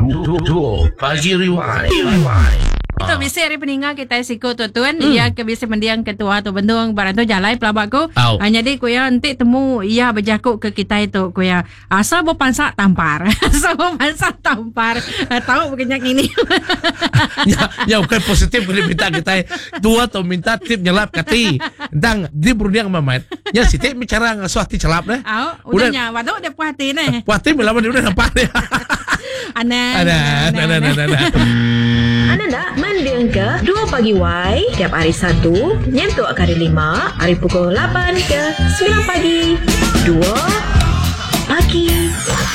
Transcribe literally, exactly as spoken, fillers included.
Duo Pagi Rewind. Rewind. Itu biasa hari peninggal kita siko tuan hmm. Ia ke biasa mendiang ketua tu bendung barang tu jalai pelabak ko. Hanya dia ko ya nanti temu ia berjakuk ke kita itu ko ya asal bo pansak tampar. Asal bo pansak tampar. Tahu bukannya ini. ya, ya bukan positif boleh minta kita tua atau minta tip nyelap kati. Dang di berdiang mamat. Ya si tip bicara ngasuhati celap deh. Oh, udahnya waduh dia puas hati nih. Puas hati melawan dia udah nampak deh. Ana. Ana, ana, ana, ana. Anda nak mendiang ke Dua Pagi Y tiap hari Sabtu, nyentuh hari lima, hari pukul lapan ke sembilan pagi. Dua Pagi